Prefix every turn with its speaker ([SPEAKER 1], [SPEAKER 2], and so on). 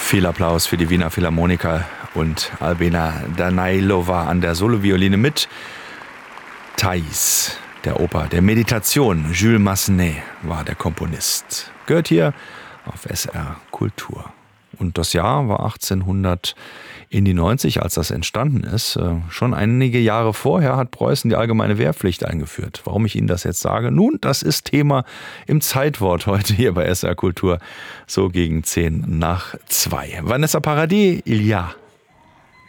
[SPEAKER 1] Viel Applaus für die Wiener Philharmoniker und Albina Danilova an der Solovioline mit Thais, der Oper der Meditation. Jules Massenet war der Komponist. Gehört hier auf SR Kultur. Und das Jahr war 1890, als das entstanden ist. Schon einige Jahre vorher hat Preußen die allgemeine Wehrpflicht eingeführt. Warum ich Ihnen das jetzt sage? Nun, das ist Thema im Zeitwort heute hier bei SR Kultur, so gegen 1:50. Vanessa Paradis, Il y a.